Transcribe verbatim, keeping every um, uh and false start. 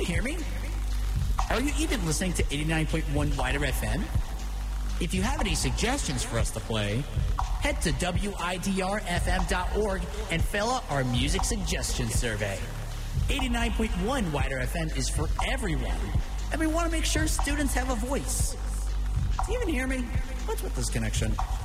hear me? Are you even listening to eighty-nine point one Wider F M? If you have any suggestions for us to play, head to W I D R F M dot org and fill out our music suggestion survey. eighty-nine point one Wider F M is for everyone, and we want to make sure students have a voice. Do you even hear me? What's with this connection?